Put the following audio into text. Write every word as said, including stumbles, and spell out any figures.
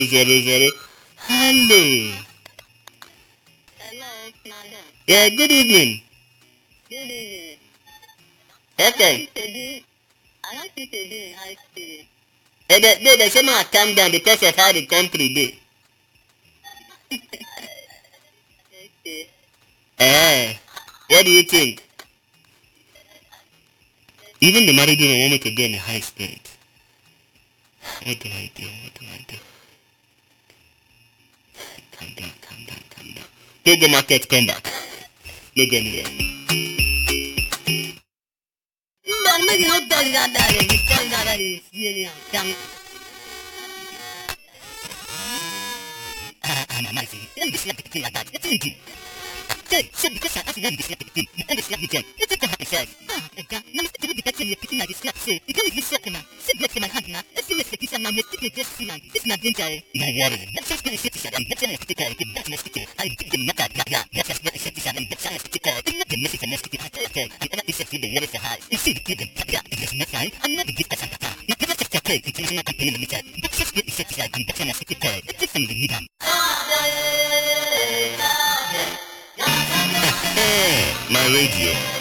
Zero zero. Hello. Hello, madam. Yeah, good evening. Good evening. Okay. Today, I like you today, I see. Uh, the, the, the same I calm down because of how the country did. Okay. Eh, what do you think? Even the married woman want me to be in a high spirit. What do I do? What do I do? Calm down, calm down, calm down. Take the market, come back. Let them here. No, maybe not that, that, that, that, that, that is, yeah, yeah, damn. Ah, ah, mama, see. Let me slap the thing like that. It's easy. Say, say, because I actually let me slap the thing. You can't slap me, Jen. Let's take the happy side. Ah, the guy. Now, let's take the picture you're picking at the slap, say. You can't even slap him, man. Sit next to my hand, now. Let's see what's the piece of man. Let's take it just see, man. It's not danger, eh? No worry. Let's just get a shit, Adam. Let's just take care of it. That's my sticker. I give them not that, yeah. Let's just get a shit, Adam. Let's just take care of it. Nothing messy, and let's take it. I tell you, I'm not the world is a high. You see the kid, yeah. There's no sign. I'm not the gift as I'm talking. You never take your cake. It's not a company limited. Let's just get the shit, Adam. That's my sticker. Let's just send the need him. My radio.